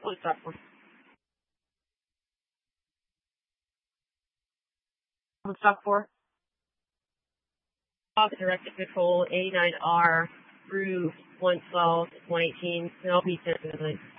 What's that for? What's that for? Directed Control 89R through 112, 118, Penelope 10.